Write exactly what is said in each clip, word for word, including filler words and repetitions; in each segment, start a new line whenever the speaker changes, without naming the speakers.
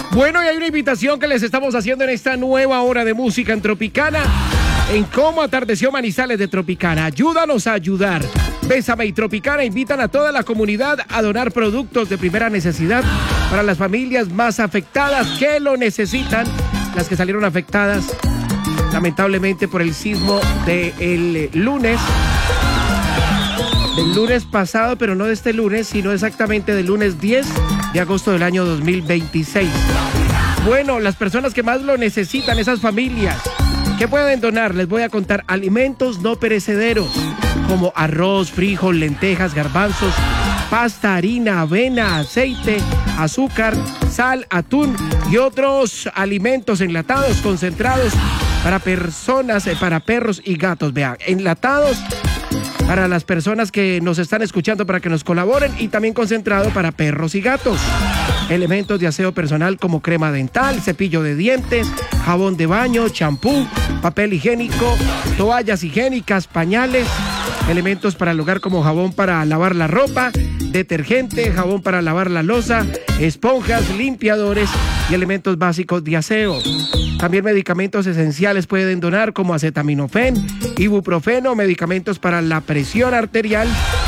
Bueno, y hay una invitación que les estamos haciendo en esta nueva hora de música en Tropicana. En cómo atardeció Manizales de Tropicana. Ayúdanos a ayudar. Bésame y Tropicana invitan a toda la comunidad a donar productos de primera necesidad para las familias más afectadas que lo necesitan. Las que salieron afectadas lamentablemente por el sismo del lunes. Del lunes pasado, pero no de este lunes, sino exactamente del lunes diez de agosto del año dos mil veintiséis. Bueno, las personas que más lo necesitan, esas familias, ¿qué pueden donar? Les voy a contar alimentos no perecederos, como arroz, frijol, lentejas, garbanzos, pasta, harina, avena, aceite, azúcar, sal, atún y otros alimentos enlatados, concentrados para personas, para perros y gatos. Vean, enlatados para las personas que nos están escuchando para que nos colaboren y también concentrado para perros y gatos. Elementos de aseo personal como crema dental, cepillo de dientes, jabón de baño, champú, papel higiénico, toallas higiénicas, pañales, elementos para el hogar como jabón para lavar la ropa, detergente, jabón para lavar la loza, esponjas, limpiadores y elementos básicos de aseo. También medicamentos esenciales pueden donar como acetaminofén, ibuprofeno, medicamentos para la presión arterial,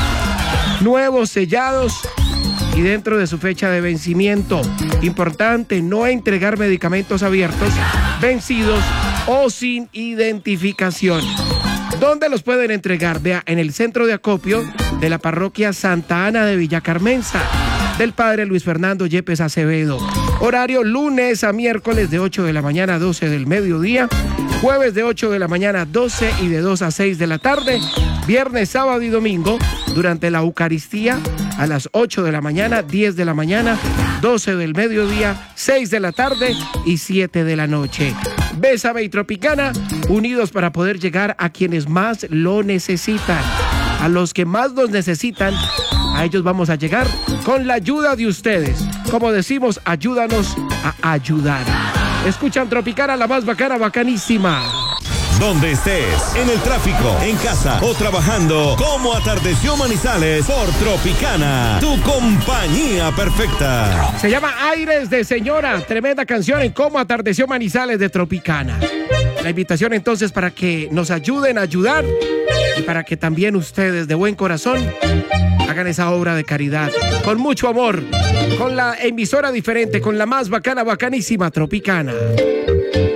nuevos, sellados y dentro de su fecha de vencimiento. Importante, no entregar medicamentos abiertos, vencidos o sin identificación. ¿Dónde los pueden entregar? Vea, en el centro de acopio de la parroquia Santa Ana de Villa Carmenza, del padre Luis Fernando Yepes Acevedo. Horario lunes a miércoles de ocho de la mañana a doce del mediodía, jueves de ocho de la mañana a doce y de dos a seis de la tarde, viernes, sábado y domingo durante la Eucaristía a las ocho de la mañana, diez de la mañana, doce del mediodía, seis de la tarde y siete de la noche. Bésame y Tropicana, unidos para poder llegar a quienes más lo necesitan. A los que más nos necesitan, a ellos vamos a llegar con la ayuda de ustedes. Como decimos, ayúdanos a ayudar. Escuchan Tropicana, la más bacana, bacanísima.
Donde estés, en el tráfico, en casa o trabajando, como atardeció Manizales por Tropicana, tu compañía perfecta.
Se llama Aires de Señora, tremenda canción en cómo atardeció Manizales de Tropicana. La invitación entonces para que nos ayuden a ayudar y para que también ustedes de buen corazón hagan esa obra de caridad con mucho amor, con la emisora diferente, con la más bacana, bacanísima Tropicana.